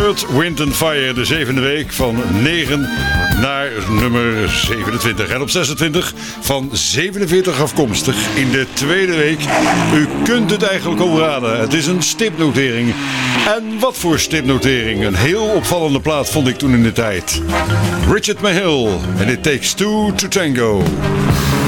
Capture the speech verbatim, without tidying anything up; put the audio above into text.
Earth, Wind and Fire, de zevende week van negen naar nummer zevenentwintig. En op zesentwintig van zevenenveertig afkomstig in de tweede week. U kunt het eigenlijk al raden. Het is een stipnotering. En wat voor stipnotering. Een heel opvallende plaat vond ik toen in de tijd. Richard Mahill en It Takes Two to Tango.